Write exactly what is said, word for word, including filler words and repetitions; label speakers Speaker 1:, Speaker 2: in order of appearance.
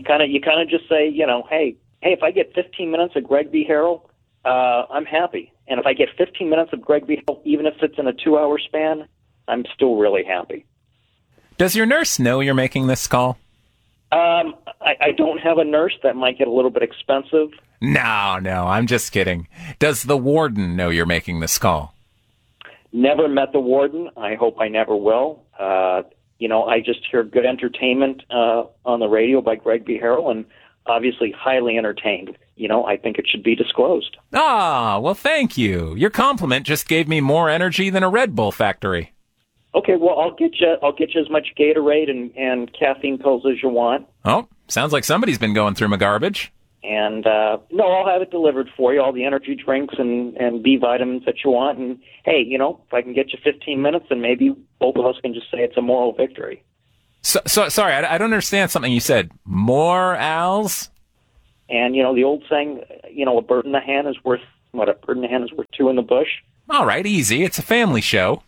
Speaker 1: kind of you kind of just say, you know, hey, hey, if I get fifteen minutes of Greg V. Harrell, uh, I'm happy. And if I get fifteen minutes of Greg V. Harrell, even if it's in a two-hour span, I'm still really happy.
Speaker 2: Does your nurse know you're making this call?
Speaker 1: Um, I, I don't have a nurse. That might get a little bit expensive.
Speaker 2: No, no, I'm just kidding. Does the warden know you're making this call?
Speaker 1: Never met the warden. I hope I never will. Uh, you know, I just hear good entertainment uh, on the radio by Greg V. Harrell, and obviously highly entertained. You know, I think it should be disclosed.
Speaker 2: Ah, well, thank you. Your compliment just gave me more energy than a Red Bull factory.
Speaker 1: Okay, well, I'll get you. I'll get you as much Gatorade and, and caffeine pills as you want.
Speaker 2: Oh, sounds like somebody's been going through my garbage.
Speaker 1: And uh, no, I'll have it delivered for you. All the energy drinks and, and B vitamins that you want. And hey, you know, if I can get you fifteen minutes, then maybe both of us can just say it's a moral victory.
Speaker 2: So, so sorry, I, I don't understand something you said. More Als?
Speaker 1: And you know, the old saying, you know, a bird in the hand is worth what? A bird in the hand is worth two in the bush.
Speaker 2: All right, easy. It's a family show.